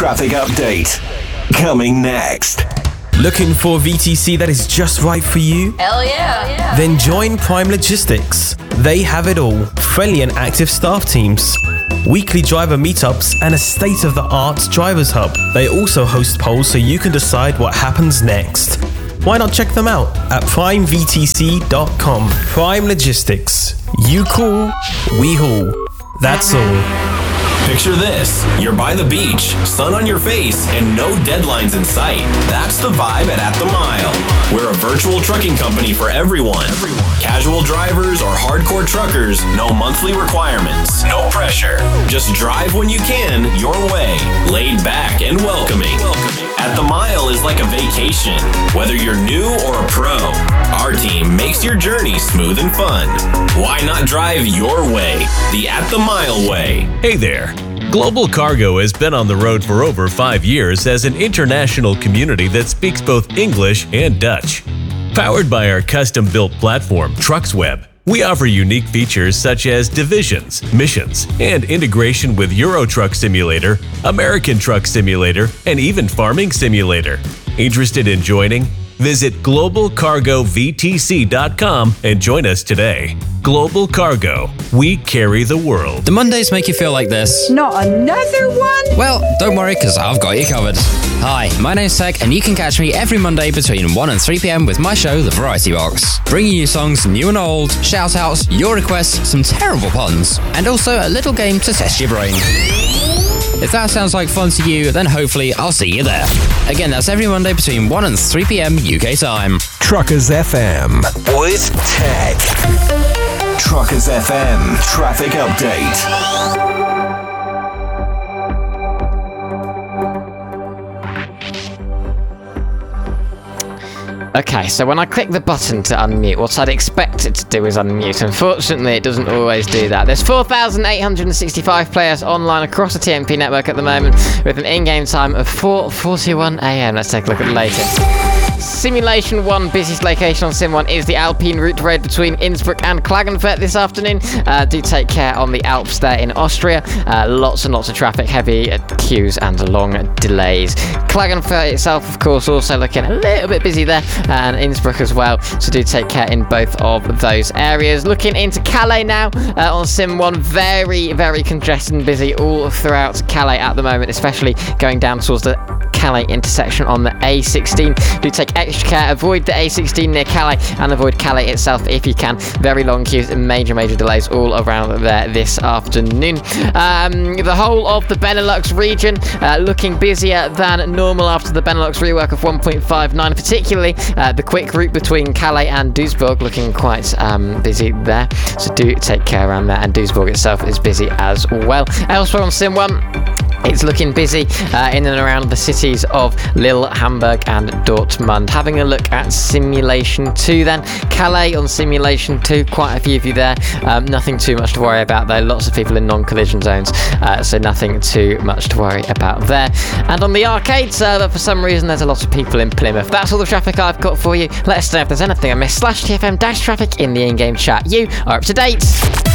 traffic update. Coming next. Looking for a VTC that is just right for you? Hell yeah. Then join Prime Logistics. They have it all. Friendly and active staff teams, weekly driver meetups, and a state-of-the-art drivers hub. They also host polls so you can decide what happens next. Why not check them out at primevtc.com. Prime Logistics. You call, we haul. That's all. Picture this. You're by the beach, sun on your face, and no deadlines in sight. That's the vibe at The Mile. We're a virtual trucking company for everyone. Casual drivers or hardcore truckers, no monthly requirements, no pressure. Just drive when you can, your way. Laid back and welcoming. At The Mile is like a vacation. Whether you're new or a pro, our team makes your journey smooth and fun. Why not drive your way? The At The Mile way. Hey there. Global Cargo has been on the road for over 5 years as an international community that speaks both English and Dutch. Powered by our custom-built platform, TrucksWeb, we offer unique features such as divisions, missions, and integration with Euro Truck Simulator, American Truck Simulator, and even Farming Simulator. Interested in joining? Visit globalcargovtc.com and join us today. Global Cargo. We carry the world. Do Mondays make you feel like this? Not another one? Well, don't worry, because I've got you covered. Hi, my name's Tech, and you can catch me every Monday between 1 and 3 p.m. with my show, The Variety Box. Bringing you songs new and old, shout-outs, your requests, some terrible puns, and also a little game to test your brain. If that sounds like fun to you, then hopefully I'll see you there. Again, that's every Monday between 1 and 3 p.m. UK time. Truckers FM with Tech. Truckers FM traffic update. Okay, so when I click the button to unmute, what I'd expect it to do is unmute. Unfortunately, it doesn't always do that. There's 4,865 players online across the TMP network at the moment, with an in-game time of 4:41 a.m. Let's take a look at the latest. Simulation 1 busiest location on Sim 1 is the Alpine route road between Innsbruck and Klagenfurt this afternoon. Do take care on the Alps there in Austria. Lots and lots of traffic, heavy queues and long delays. Klagenfurt itself, of course, also looking a little bit busy there, and Innsbruck as well, so do take care in both of those areas. Looking into Calais now on Sim 1, very, very congested and busy all throughout Calais at the moment, especially going down towards the Calais intersection on the A16. Do take extra care, avoid the A16 near Calais and avoid Calais itself if you can. Very long queues and major delays all around there this afternoon. The whole of the Benelux region looking busier than normal after the Benelux rework of 1.59, particularly the quick route between Calais and Duisburg looking quite busy there, so do take care around there, and Duisburg itself is busy as well. Elsewhere on Sim 1, it's looking busy in and around the cities of Lille, Hamburg and Dortmund. Having a look at Simulation 2 then. Calais on Simulation 2, quite a few of you there. Nothing too much to worry about though. Lots of people in non-collision zones, so nothing too much to worry about there. And on the arcade server, for some reason, there's a lot of people in Plymouth. That's all the traffic I've got for you. Let us know if there's anything I missed. /TFM-traffic in the in-game chat. You are up to date.